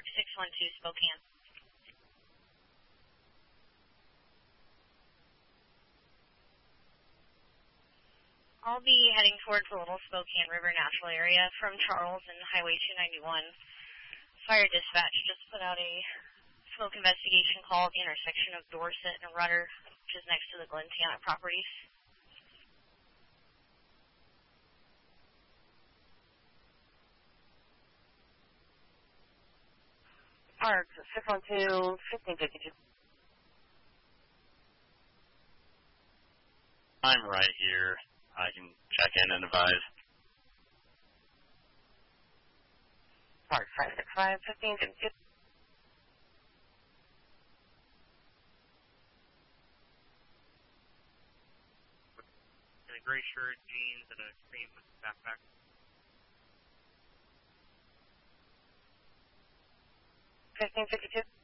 Park 612 Spokane. I'll be heading towards the Little Spokane River Natural Area from Charles and Highway 291. Fire dispatch just put out a smoke investigation call at the intersection of Dorset and Rudder, which is next to the Glen Tanna properties. Park 612, 1552. I'm right here. I can check in and advise. Park 565, 1552. In a gray shirt, jeans, and a cream backpack. $15.52.